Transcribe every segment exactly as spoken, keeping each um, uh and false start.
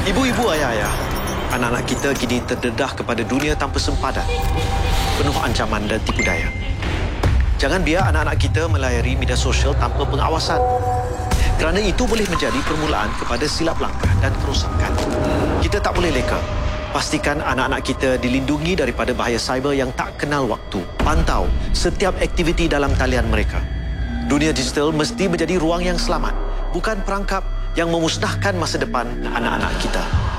Ibu-ibu, ayah-ayah, anak-anak kita kini terdedah kepada dunia tanpa sempadan, penuh ancaman dan tipu daya. Jangan biar anak-anak kita melayari media sosial tanpa pengawasan, kerana itu boleh menjadi permulaan kepada silap langkah dan kerosakan. Kita tak boleh leka. Pastikan anak-anak kita dilindungi daripada bahaya cyber yang tak kenal waktu. Pantau setiap aktiviti dalam talian mereka. Dunia digital mesti menjadi ruang yang selamat, bukan perangkap yang memusnahkan masa depan anak-anak kita.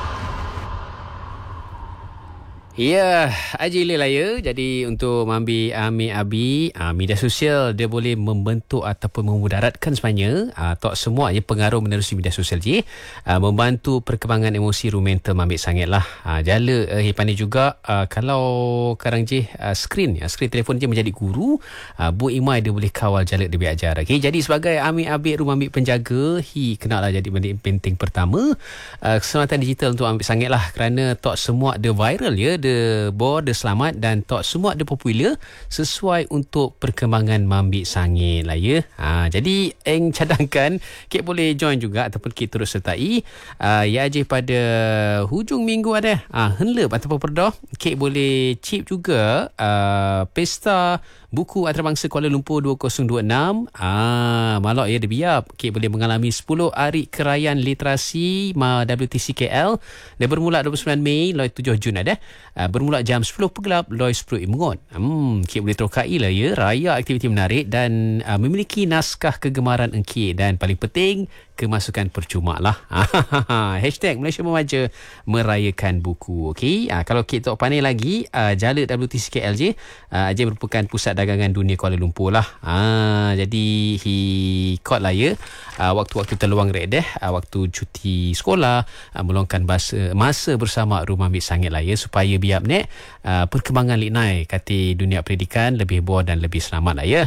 Ya, ajile lah ya. Jadi untuk Mambi Amir Abi, uh, media sosial dia boleh membentuk ataupun memudaratkan sebenarnya uh, tak semua ya pengaruh menerusi media sosial je. Uh, membantu perkembangan emosi rumental Mambi sangat lah. Uh, jala uh, pandai juga uh, kalau sekarang je uh, skrin uh, skrin telefon je menjadi guru. Uh, Bu Imai dia boleh kawal jala dia belajar. Okay? Jadi sebagai Amir Abi rumah ambil penjaga, hi kenalah jadi benda penting pertama. Uh, keselamatan digital untuk ambil sangat lah kerana tak semua dia viral ya. Dia bor, dia selamat dan tak semua dia popular sesuai untuk perkembangan Mambi sangit lah ya. Ha, jadi Eng cadangkan Kek boleh join juga ataupun Kek terus sertai. Uh, ya je pada hujung minggu ada. Ha, henlep ataupun perdah. Kek boleh chip juga uh, pesta buku antarabangsa Kuala Lumpur dua ribu dua puluh enam. Ah, malak ya dia biap. Kek boleh mengalami sepuluh hari kerajaan literasi W T C K L. Dia bermula dua puluh sembilan Mei loi tujuh Jun ada. Uh, bermula jam sepuluh pegelap loi sepuluh Imungut. Hmm, Kek boleh terokai lah ya. Raya aktiviti menarik dan uh, memiliki naskah kegemaran engkit dan paling penting kemasukan percuma lah. Hashtag Malaysia Memaja merayakan buku. Okey, uh, kalau Kek tak pandai lagi, uh, jala W T C K L je. Uh, je merupakan pusat dagangan dunia Kuala Lumpur lah. Uh, jadi hi kot lah ya. Uh, waktu-waktu terluang redeh, uh, waktu cuti sekolah, uh, meluangkan masa, masa bersama rumah ambil sangit lah ya supaya biar nek uh, perkembangan liknai kata dunia pendidikan lebih bor dan lebih selamat lah ya.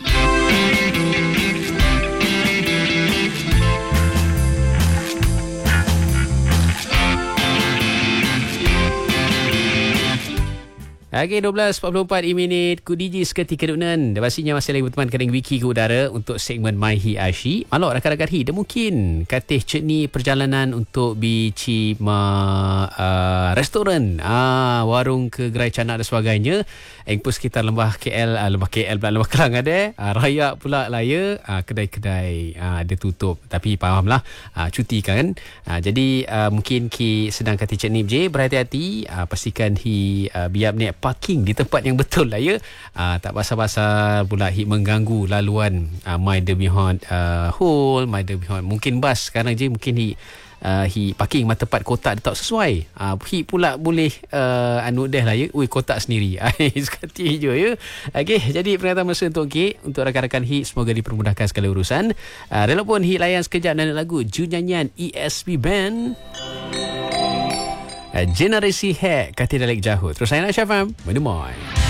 Okey, dua belas empat puluh empat minit Ku D J seketika dunan. Dan pastinya masih lagi berteman dengan Wiki ke udara untuk segmen My Hi Ashi. Malok rakan-rakan hi, dia mungkin katih cik ni perjalanan untuk bici ma uh, restoran, uh, warung ke gerai canak dan sebagainya. Eng pun sekitar lembah K L, uh, lembah K L pula, lembah Kelang ada. Uh, raya pula lah ya, uh, kedai-kedai uh, dia tutup. Tapi fahamlah, uh, cuti kan. Uh, jadi uh, mungkin ki sedang katih cik ni je, berhati-hati. Uh, pastikan hi uh, biar ni parking di tempat yang betul lah ya. Uh, tak pasal-pasal pula hit mengganggu laluan uh, my the beyond uh, hole, my the beyond mungkin bas sekarang je mungkin hit uh, hit parking mata tempat kotak dia tak sesuai. Uh, hit pula boleh uh, anu deh lah ya. Ui, kotak sendiri. Sekati je ya. Okey, jadi peringatan masa untuk okay, untuk rakan-rakan hit semoga dipermudahkan segala urusan. Uh, rela pun hit layan sekejap dan lagu Ju nyanyian E S P Band. Generasi Hack kata Dalek Jahut. Terus saya nak Syafam Menemui.